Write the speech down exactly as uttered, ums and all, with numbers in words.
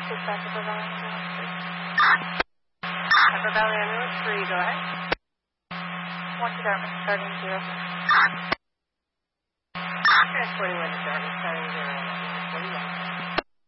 Dispatch Upper Valley Ambulance three. Upper Valley Ambulance three, go ahead. One to Dartmouth, starting zero. Transporting one to Dartmouth, starting zero. forty-one.